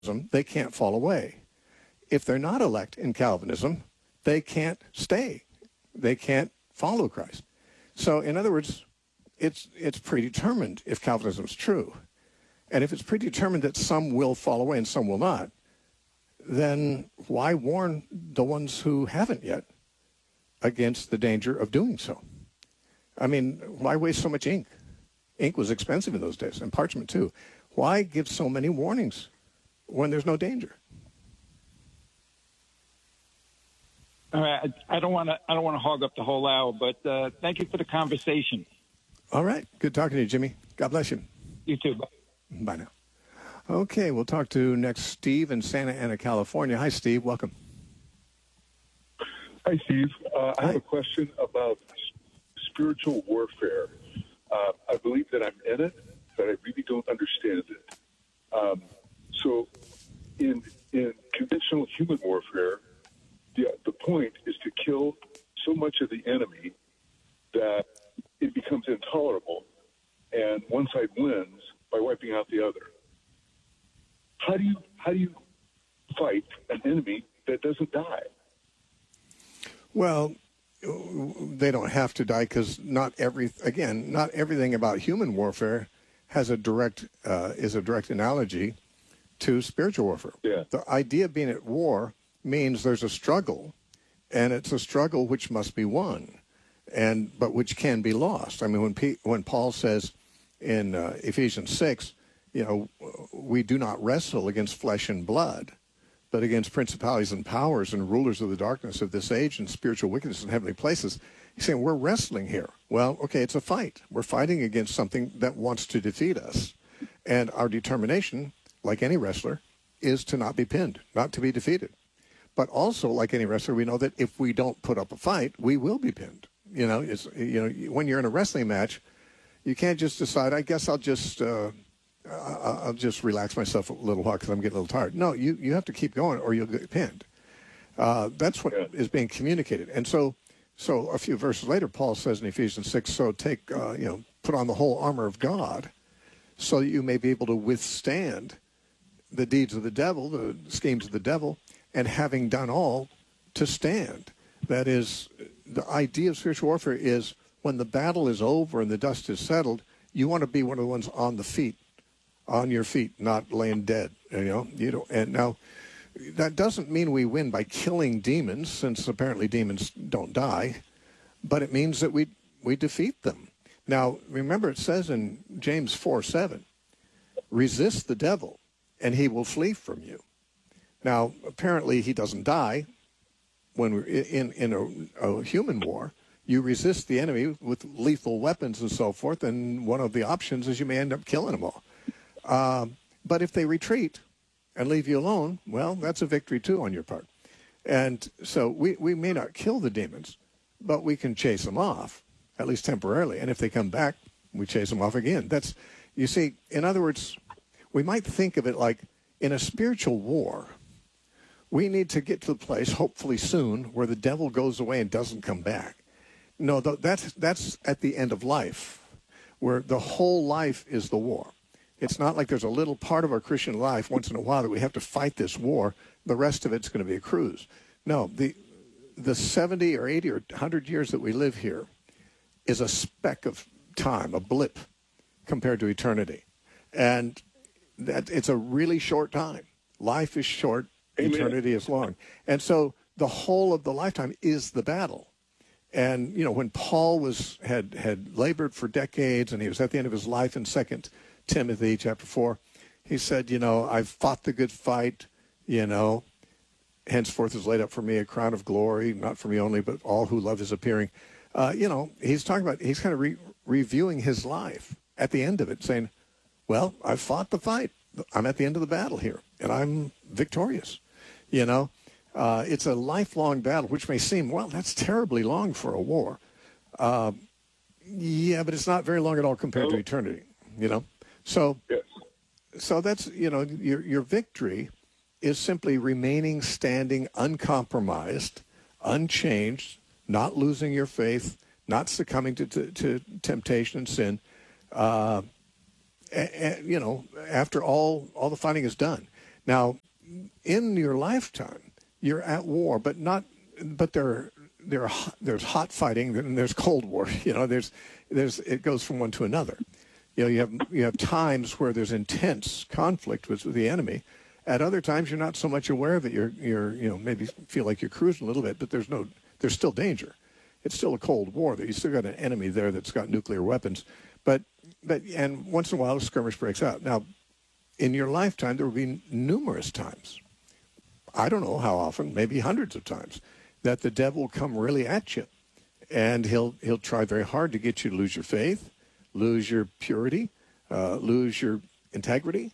they can't fall away. If they're not elect in Calvinism, they can't stay. They can't follow Christ. So, in other words, it's predetermined if Calvinism is true. And if it's predetermined that some will fall away and some will not, then why warn the ones who haven't yet against the danger of doing so? I mean, why waste so much ink? Ink was expensive in those days, and parchment too. Why give so many warnings when there's no danger? All right, I don't want to hog up the whole hour, but thank you for the conversation. All right, good talking to you, Jimmy. God bless you. You too. Bye. Bye now. Okay, we'll talk to next Steve in Santa Ana, California. Hi, Steve. Welcome. Hi, Steve. I have a question about spiritual warfare. I believe that I'm in it, but I really don't understand it. So in conventional human warfare, the point is to kill so much of the enemy that it becomes intolerable, and one side wins by wiping out the other. How do you fight an enemy that doesn't die? Well, they don't have to die because not everything about human warfare has is a direct analogy to spiritual warfare. Yeah. The idea of being at war means there's a struggle, and it's a struggle which must be won, but which can be lost. I mean, when Paul says in Ephesians 6, we do not wrestle against flesh and blood, but against principalities and powers and rulers of the darkness of this age and spiritual wickedness in heavenly places. He's saying we're wrestling here. Well, okay, it's a fight. We're fighting against something that wants to defeat us. And our determination, like any wrestler, is to not be pinned, not to be defeated. But also, like any wrestler, we know that if we don't put up a fight, we will be pinned. When you're in a wrestling match, you can't just decide, I guess I'll just relax myself a little while because I'm getting a little tired. No, you have to keep going or you'll get pinned. That's what is being communicated. And so a few verses later, Paul says in Ephesians 6, so put on the whole armor of God so that you may be able to withstand the deeds of the devil, the schemes of the devil, and having done all, to stand. That is, the idea of spiritual warfare is when the battle is over and the dust is settled, you want to be one of the ones on your feet, not laying dead. And now that doesn't mean we win by killing demons, since apparently demons don't die, but it means that we defeat them. Now, remember, it says in James 4:7, resist the devil, and he will flee from you. Now, apparently, he doesn't die. When we're in a human war, you resist the enemy with lethal weapons and so forth, and one of the options is you may end up killing them all. But if they retreat and leave you alone, well, that's a victory, too, on your part. And so we may not kill the demons, but we can chase them off, at least temporarily. And if they come back, we chase them off again. You see, in other words, we might think of it like in a spiritual war, we need to get to the place, hopefully soon, where the devil goes away and doesn't come back. No, that's at the end of life, where the whole life is the war. It's not like there's a little part of our Christian life once in a while that we have to fight this war. The rest of it's going to be a cruise. No, the 70 or 80 or 100 years that we live here is a speck of time, a blip, compared to eternity. And that it's a really short time. Life is short. Amen. Eternity is long. And so the whole of the lifetime is the battle. And, when Paul had labored for decades and he was at the end of his life in 2 Timothy chapter 4, he said, I've fought the good fight, henceforth is laid up for me a crown of glory, not for me only, but all who love his appearing. He's talking about, he's kind of reviewing his life at the end of it, saying, well, I've fought the fight. I'm at the end of the battle here, and I'm victorious. It's a lifelong battle, which may seem, well, that's terribly long for a war. Yeah, but it's not very long at all compared to eternity, So, yes. So that's, your victory is simply remaining standing uncompromised, unchanged, not losing your faith, not succumbing to temptation and sin, after all the fighting is done. Now, in your lifetime, you're at war, but there's hot fighting and there's cold war. It goes from one to another. You have times where there's intense conflict with the enemy. At other times, you're not so much aware of it. You're maybe feel like you're cruising a little bit, but there's still danger. It's still a cold war. You still got an enemy there that's got nuclear weapons, and once in a while a skirmish breaks out. Now, in your lifetime, there will be numerous times. I don't know how often, maybe hundreds of times, that the devil will come really at you, and he'll try very hard to get you to lose your faith, lose your purity, lose your integrity,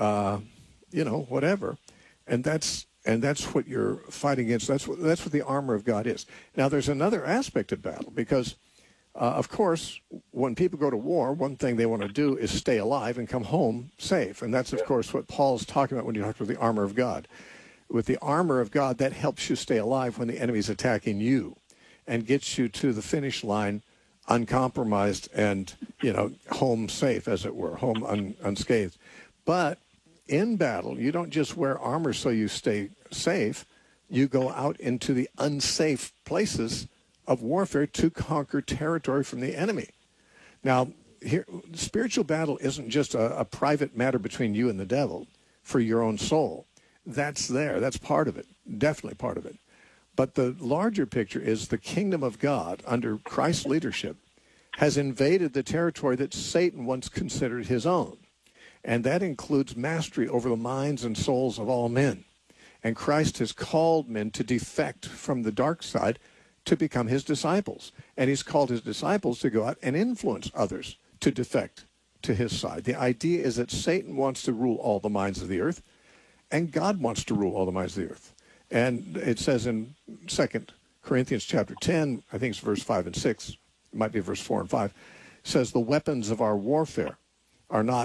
whatever, and that's what you're fighting against. That's what the armor of God is. Now, there's another aspect of battle because, of course, when people go to war, one thing they want to do is stay alive and come home safe, and that's of course what Paul's talking about when you talk about the armor of God. With the armor of God, that helps you stay alive when the enemy's attacking you, and gets you to the finish line uncompromised and home safe, as it were, home unscathed. But in battle, you don't just wear armor so you stay safe. You go out into the unsafe places of warfare to conquer territory from the enemy. Now, here, spiritual battle isn't just a private matter between you and the devil for your own soul. That's there. That's part of it. Definitely part of it. But the larger picture is the kingdom of God under Christ's leadership has invaded the territory that Satan once considered his own. And that includes mastery over the minds and souls of all men. And Christ has called men to defect from the dark side to become his disciples. And he's called his disciples to go out and influence others to defect to his side. The idea is that Satan wants to rule all the minds of the earth, and God wants to rule all the minds of the earth. And it says in 2 Corinthians chapter 10, I think it's verse 5 and 6, it might be verse 4 and 5, says the weapons of our warfare are not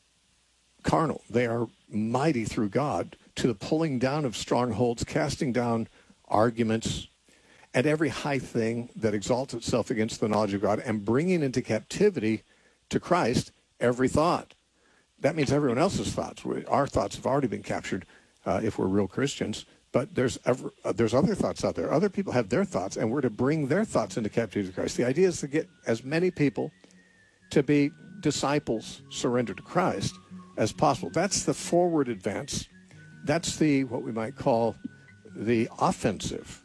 carnal. They are mighty through God to the pulling down of strongholds, casting down arguments, and every high thing that exalts itself against the knowledge of God, and bringing into captivity to Christ every thought. That means everyone else's thoughts. Our thoughts have already been captured if we're real Christians, but there's other thoughts out there. Other people have their thoughts, and we're to bring their thoughts into captivity to Christ. The idea is to get as many people to be disciples surrendered to Christ as possible. That's the forward advance. That's the what we might call the offensive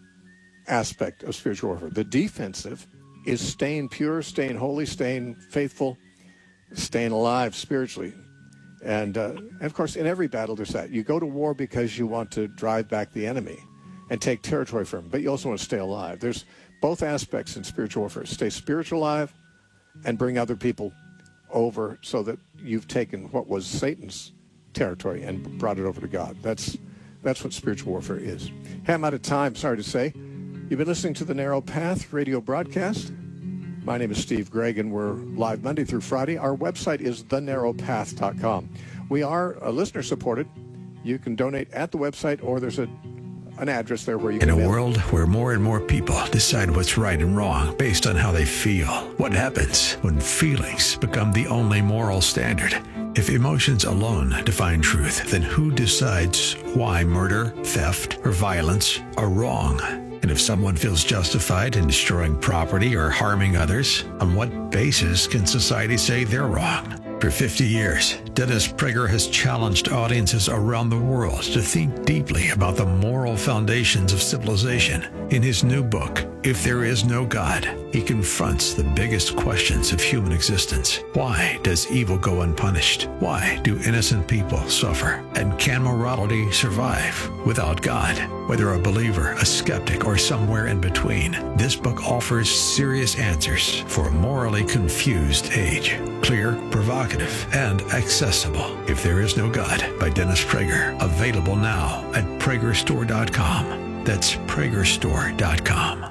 aspect of spiritual warfare. The defensive is staying pure, staying holy, staying faithful, staying alive spiritually. And of course, in every battle, there's that. You go to war because you want to drive back the enemy and take territory from him, but you also want to stay alive. There's both aspects in spiritual warfare. Stay spiritual alive and bring other people over so that you've taken what was Satan's territory and brought it over to God. That's what spiritual warfare is. Hey, I'm out of time, sorry to say. You've been listening to the Narrow Path radio broadcast. My name is Steve Gregg, and we're live Monday through Friday. Our website is thenarrowpath.com. We are listener-supported. You can donate at the website, or there's an address there where you can. In a world where more and more people decide what's right and wrong based on how they feel, what happens when feelings become the only moral standard? If emotions alone define truth, then who decides why murder, theft, or violence are wrong? And if someone feels justified in destroying property or harming others, on what basis can society say they're wrong? For 50 years, Dennis Prager has challenged audiences around the world to think deeply about the moral foundations of civilization. In his new book, If There Is No God, he confronts the biggest questions of human existence. Why does evil go unpunished? Why do innocent people suffer? And can morality survive without God? Whether a believer, a skeptic, or somewhere in between, this book offers serious answers for a morally confused age. Clear, provocative, and accessible. If There Is No God by Dennis Prager. Available now at PragerStore.com. That's PragerStore.com.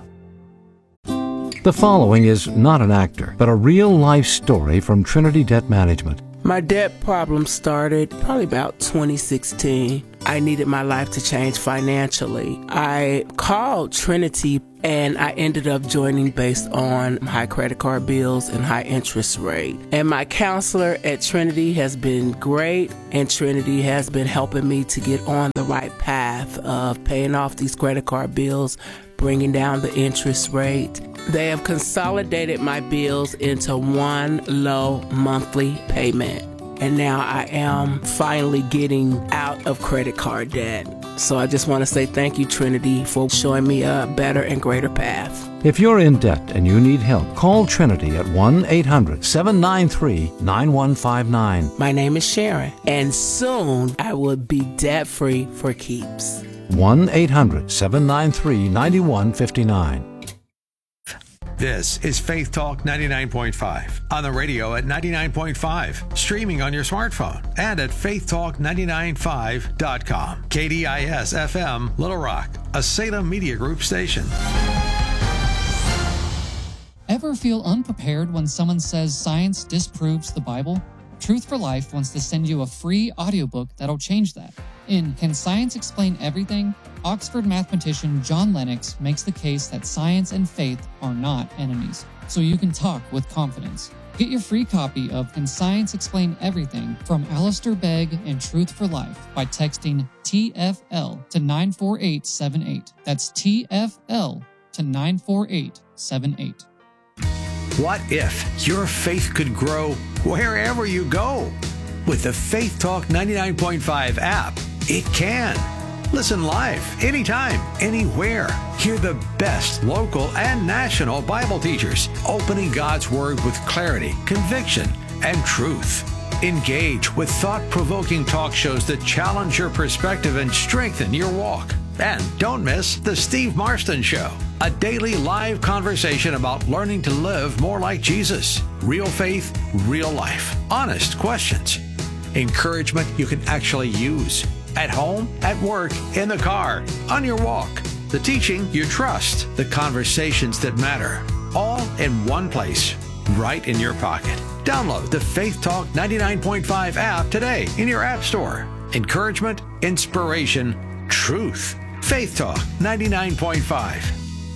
The following is not an actor, but a real-life story from Trinity Debt Management. My debt problem started probably about 2016. I needed my life to change financially. I called Trinity and I ended up joining based on high credit card bills and high interest rate. And my counselor at Trinity has been great, and Trinity has been helping me to get on the right path of paying off these credit card bills, bringing down the interest rate. They have consolidated my bills into one low monthly payment. And now I am finally getting out of credit card debt. So I just want to say thank you, Trinity, for showing me a better and greater path. If you're in debt and you need help, call Trinity at 1-800-793-9159. My name is Sharon, and soon I will be debt-free for keeps. 1-800-793-9159. This is Faith Talk 99.5 on the radio at 99.5, streaming on your smartphone and at faithtalk995.com. KDIS FM Little Rock, a Salem Media Group station. Ever feel unprepared when someone says science disproves the Bible? Truth for Life wants to send you a free audiobook that'll change that. In Can Science Explain Everything?, Oxford mathematician John Lennox makes the case that science and faith are not enemies, so you can talk with confidence. Get your free copy of Can Science Explain Everything from Alistair Begg and Truth for Life by texting TFL to 94878. That's TFL to 94878. What if your faith could grow wherever you go? With the Faith Talk 99.5 app, it can. Listen live, anytime, anywhere. Hear the best local and national Bible teachers opening God's Word with clarity, conviction, and truth. Engage with thought-provoking talk shows that challenge your perspective and strengthen your walk. And don't miss The Steve Marston Show, a daily live conversation about learning to live more like Jesus. Real faith, real life. Honest questions. Encouragement you can actually use. At home, at work, in the car, on your walk. The teaching you trust. The conversations that matter. All in one place, right in your pocket. Download the Faith Talk 99.5 app today in your app store. Encouragement, inspiration, truth. Faith Talk 99.5.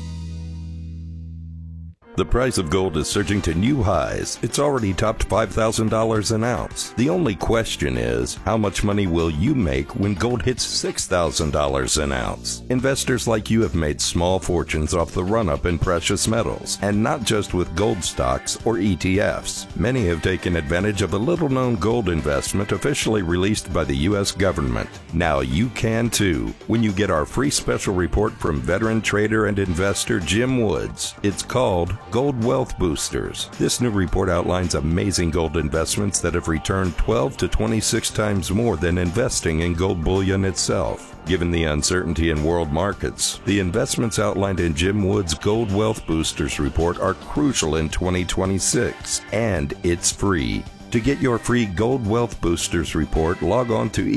The price of gold is surging to new highs. It's already topped $5,000 an ounce. The only question is, how much money will you make when gold hits $6,000 an ounce? Investors like you have made small fortunes off the run-up in precious metals, and not just with gold stocks or ETFs. Many have taken advantage of a little-known gold investment officially released by the U.S. government. Now you can too, when you get our free special report from veteran trader and investor Jim Woods. It's called Gold Wealth Boosters. This new report outlines amazing gold investments that have returned 12 to 26 times more than investing in gold bullion itself. Given the uncertainty in world markets, the investments outlined in Jim Wood's Gold Wealth Boosters report are crucial in 2026, and it's free. To get your free Gold Wealth Boosters report, log on to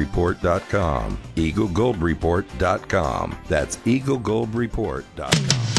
EagleGoldReport.com. EagleGoldReport.com. That's EagleGoldReport.com.